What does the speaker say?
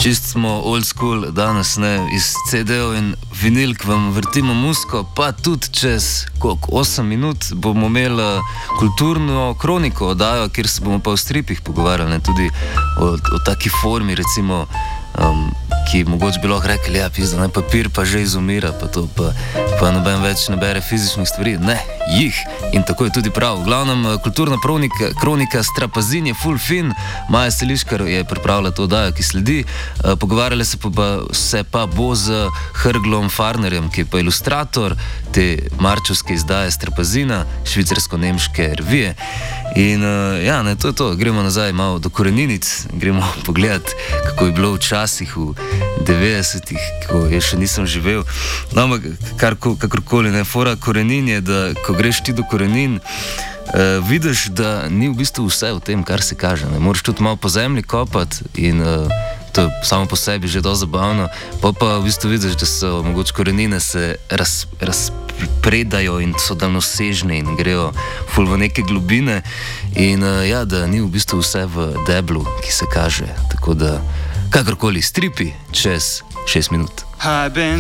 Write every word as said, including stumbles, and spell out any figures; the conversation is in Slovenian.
Čist smo old school danes, ne, iz C D-ov in vinilk vam vrtimo muziko, pa tudi čez koliko, osem minut bomo imeli kulturno kroniko oddajo, kjer se bomo pa o stripih pogovarjali, ne, tudi o, o taki formi, recimo, um, ki mogoče bi lahko rekli, ja, pizda, ne, papir pa že izumira, pa to, pa, pa noben več ne bere fizičnih stvari. Ne, jih. In tako je tudi prav. V glavnem, kulturna kronika, kronika Strapazin je full fin, Maja Seliškar je pripravila to oddajo, ki sledi. Uh, pogovarjali se pa, se pa bo z Hrglom Farnerjem, ki je pa ilustrator te marčevske izdaje Strapazina, švicarsko-nemške revije. In uh, ja, ne, to je to. Gremo nazaj malo do koreninic, gremo pogledati, kako je bilo včasih v devetdesetih, ko je še nisem živel. No, ampak kakorkoli, ne, fora korenin je, da ko greš ti do korenin, uh, vidiš, da ni v bistvu vse v tem, kar se kaže. Ne. Moraš tudi malo po zemlji kopati in uh, to je samo po sebi že dosti zabavno. Pa pa v bistvu vidiš, da so mogoče korenine se raz, razpredajo in so daljnosežne in grejo ful v neke globine in uh, ja, da ni v bistvu vse v deblu, ki se kaže. Tako da kakorkoli, stripi čez šest minut.